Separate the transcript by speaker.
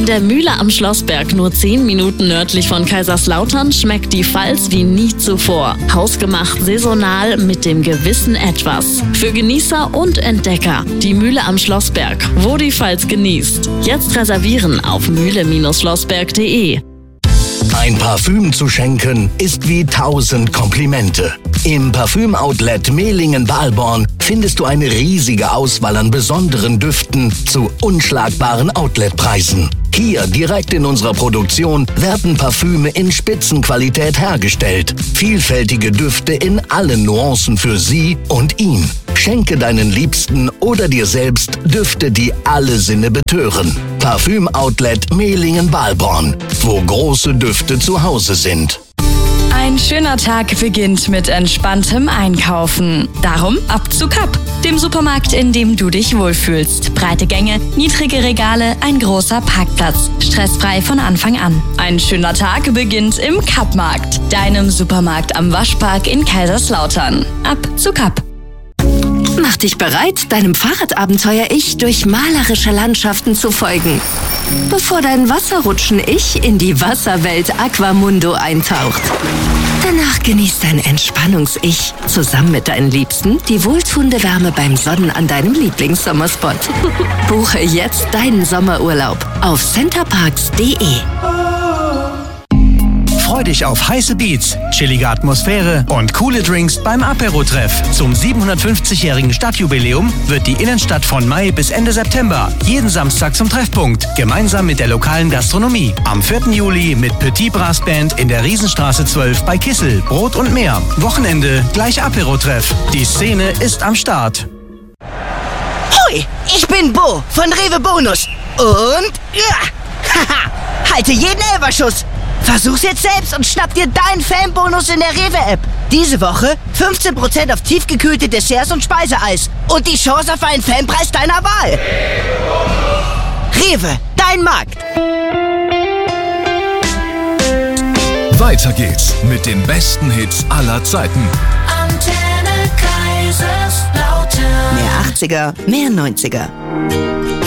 Speaker 1: In der Mühle am Schlossberg, nur 10 Minuten nördlich von Kaiserslautern, schmeckt die Pfalz wie nie zuvor. Hausgemacht, saisonal, mit dem gewissen Etwas. Für Genießer und Entdecker. Die Mühle am Schlossberg, wo die Pfalz genießt. Jetzt reservieren auf mühle-schlossberg.de.
Speaker 2: Ein Parfüm zu schenken ist wie 1000 Komplimente. Im Parfüm-Outlet Mehlingen-Balborn findest du eine riesige Auswahl an besonderen Düften zu unschlagbaren Outletpreisen. Hier direkt in unserer Produktion werden Parfüme in Spitzenqualität hergestellt. Vielfältige Düfte in allen Nuancen für sie und ihn. Schenke deinen Liebsten oder dir selbst Düfte, die alle Sinne betören. Parfüm-Outlet Mehlingen-Balborn, wo große Düfte zu Hause sind.
Speaker 3: Ein schöner Tag beginnt mit entspanntem Einkaufen. Darum ab zu Kapp, dem Supermarkt, in dem du dich wohlfühlst. Breite Gänge, niedrige Regale, ein großer Parkplatz. Stressfrei von Anfang an. Ein schöner Tag beginnt im Kappmarkt, deinem Supermarkt am Waschpark in Kaiserslautern. Ab zu Kapp.
Speaker 4: Mach dich bereit, deinem Fahrradabenteuer-Ich durch malerische Landschaften zu folgen, bevor dein Wasserrutschen-Ich in die Wasserwelt Aquamundo eintaucht. Danach genießt dein Entspannungs-Ich zusammen mit deinen Liebsten die wohltuende Wärme beim Sonnen an deinem Lieblingssommerspot. Buche jetzt deinen Sommerurlaub auf centerparks.de.
Speaker 5: Freu dich auf heiße Beats, chillige Atmosphäre und coole Drinks beim Apero-Treff. Zum 750-jährigen Stadtjubiläum wird die Innenstadt von Mai bis Ende September jeden Samstag zum Treffpunkt, gemeinsam mit der lokalen Gastronomie. Am 4. Juli mit Petit Brass Band in der Riesenstraße 12 bei Kissel, Brot und mehr. Wochenende gleich Apero-Treff. Die Szene ist am Start.
Speaker 6: Hui, ich bin Bo von Rewe Bonus. Und haha, halte jeden Elferschuss. Versuch's jetzt selbst und schnapp dir deinen Fanbonus in der Rewe-App. Diese Woche 15% auf tiefgekühlte Desserts und Speiseeis. Und die Chance auf einen Fanpreis deiner Wahl. Rewe, dein Markt.
Speaker 7: Weiter geht's mit den besten Hits aller Zeiten.
Speaker 8: Antenne Kaiserslautern.
Speaker 6: Mehr 80er, mehr 90er.